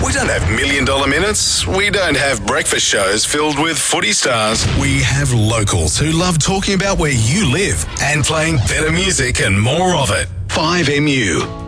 We don't have million-dollar minutes. We don't have breakfast shows filled with footy stars. We have locals who love talking about where you live and playing better music and more of it. 5MU.